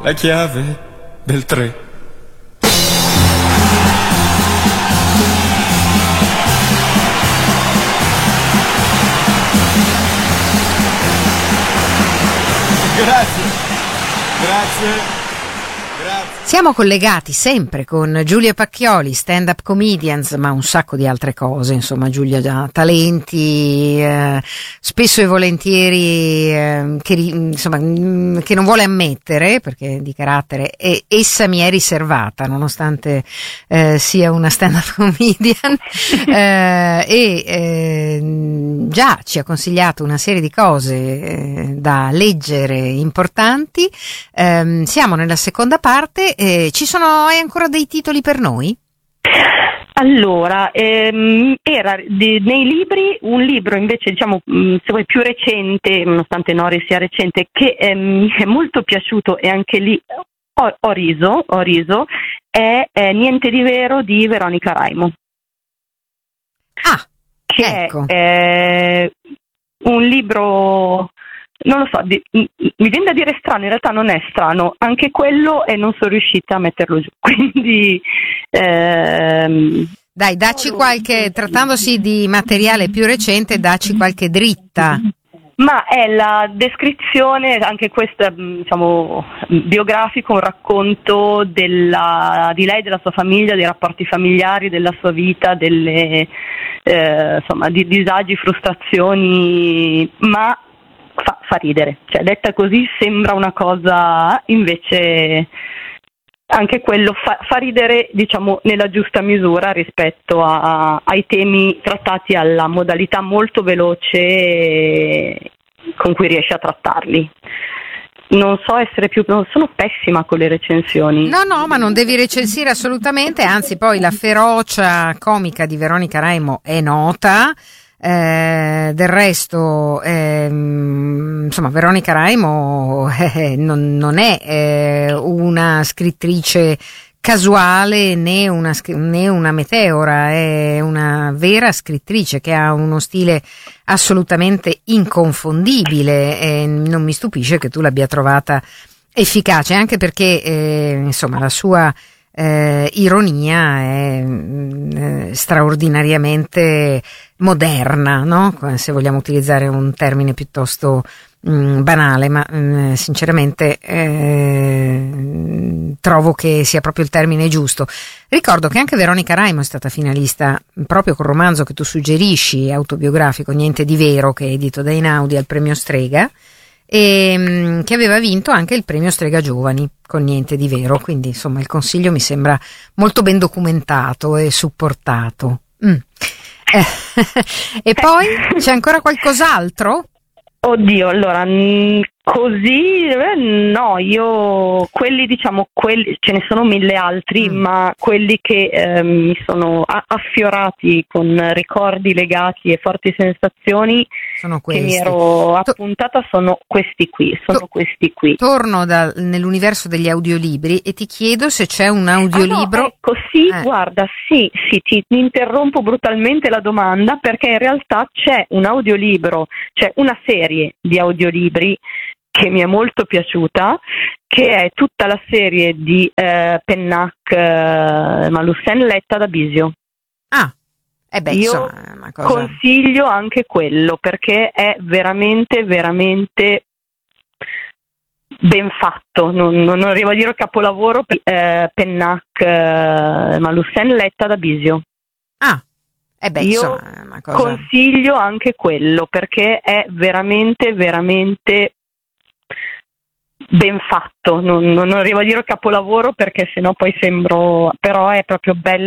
la chiave del 3. Grazie. Siamo collegati sempre con Giulia Pacchioli, stand-up comedians, ma un sacco di altre cose, insomma. Giulia ha talenti, spesso e volentieri che non vuole ammettere, perché di carattere essa mi è riservata, nonostante sia una stand-up comedian, già ci ha consigliato una serie di cose da leggere importanti. Siamo nella seconda parte. Hai ancora dei titoli per noi? Allora, era nei libri, un libro invece, diciamo, se vuoi più recente, nonostante Nori sia recente, che mi è molto piaciuto e anche lì ho riso, è Niente di vero di Veronica Raimo. Che ecco. È un libro... Non lo so, mi viene da dire strano, in realtà non è strano, anche quello, e non sono riuscita a metterlo giù, quindi... Dai, dacci qualche, trattandosi di materiale più recente, dacci qualche dritta. Ma è la descrizione, anche questa, diciamo, biografico, un racconto di lei, della sua famiglia, dei rapporti familiari, della sua vita, insomma, di disagi, frustrazioni, ma fa ridere, cioè detta così sembra una cosa, invece anche quello fa ridere, diciamo, nella giusta misura rispetto ai temi trattati, alla modalità molto veloce con cui riesce a trattarli. Non sono pessima con le recensioni. No, ma non devi recensire assolutamente, anzi poi la ferocia comica di Veronica Raimo è nota. Del resto, insomma, Veronica Raimo non è una scrittrice casuale né una meteora, è una vera scrittrice che ha uno stile assolutamente inconfondibile, e non mi stupisce che tu l'abbia trovata efficace, anche perché insomma la sua ironia è straordinariamente moderna, no? Se vogliamo utilizzare un termine piuttosto banale, ma sinceramente trovo che sia proprio il termine giusto. Ricordo che anche Veronica Raimo è stata finalista proprio col romanzo che tu suggerisci, autobiografico Niente di vero, che è edito da Einaudi, al premio Strega, e che aveva vinto anche il premio Strega Giovani con Niente di vero, quindi insomma il consiglio mi sembra molto ben documentato e supportato. E poi c'è ancora qualcos'altro? Oddio, allora, così no, io quelli ce ne sono mille altri, ma quelli che mi sono affiorati con ricordi legati e forti sensazioni sono questi. Che mi ero appuntata sono questi qui. Torno nell'universo degli audiolibri e ti chiedo se c'è un audiolibro. No, ecco, sì, guarda, sì, ti interrompo brutalmente la domanda, perché in realtà c'è un audiolibro, c'è una serie di audiolibri che mi è molto piaciuta, che è tutta la serie di Pennac, Malussen, letta da Bisio. Io una cosa... consiglio anche quello, perché è veramente, veramente ben fatto. Non arrivo a dire capolavoro, Pennac, Malussen, letta da Bisio. Io una cosa... consiglio anche quello, perché è veramente, veramente ben fatto. Non arrivo a dire capolavoro, perché sennò poi sembro, però è proprio bello.